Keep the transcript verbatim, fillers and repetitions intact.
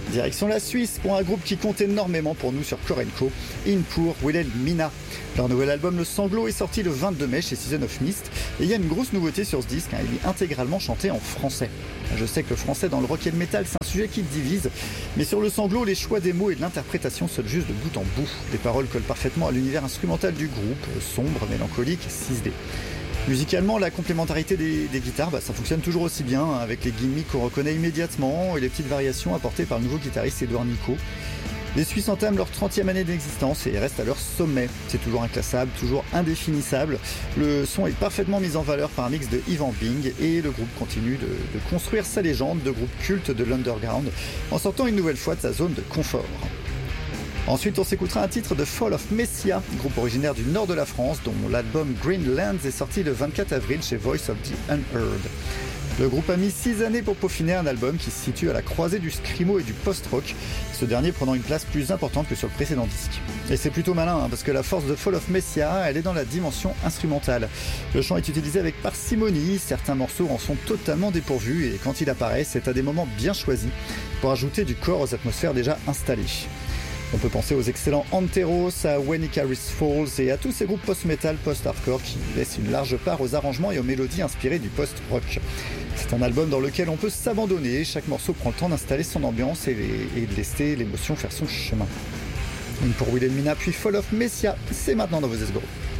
Direction la Suisse pour un groupe qui compte énormément pour nous sur Core and Co, In pour Wilhelmina. Leur nouvel album Le Sanglot est sorti le vingt-deux mai chez Season of Mist et il y a une grosse nouveauté sur ce disque, hein, il est intégralement chanté en français. Je sais que le français dans le rock et le métal c'est un sujet qui divise, mais sur Le Sanglot les choix des mots et de l'interprétation sonnent juste de bout en bout. Les paroles collent parfaitement à l'univers instrumental du groupe, sombre, mélancolique, six D. Musicalement, la complémentarité des, des guitares, bah, ça fonctionne toujours aussi bien, hein, avec les gimmicks qu'on reconnaît immédiatement et les petites variations apportées par le nouveau guitariste Édouard Nicot. Les Suisses entament leur trentième année d'existence et restent à leur sommet. C'est toujours inclassable, toujours indéfinissable. Le son est parfaitement mis en valeur par un mix de Ivan Bing et le groupe continue de, de construire sa légende de groupe culte de l'underground en sortant une nouvelle fois de sa zone de confort. Ensuite, on s'écoutera un titre de Fall of Messia, groupe originaire du nord de la France, dont l'album Greenlands est sorti le vingt-quatre avril chez Voice of the Unheard. Le groupe a mis six années pour peaufiner un album qui se situe à la croisée du screamo et du post-rock, ce dernier prenant une place plus importante que sur le précédent disque. Et c'est plutôt malin, hein, parce que la force de Fall of Messia, elle est dans la dimension instrumentale. Le chant est utilisé avec parcimonie, certains morceaux en sont totalement dépourvus, et quand il apparaît, c'est à des moments bien choisis, pour ajouter du corps aux atmosphères déjà installées. On peut penser aux excellents Anteros, à When Icarus Falls et à tous ces groupes post-metal, post-hardcore qui laissent une large part aux arrangements et aux mélodies inspirées du post-rock. C'est un album dans lequel on peut s'abandonner, chaque morceau prend le temps d'installer son ambiance et, les, et de laisser l'émotion faire son chemin. Une pour Wilhelmina puis Fall of Messia, c'est maintenant dans vos esgoros.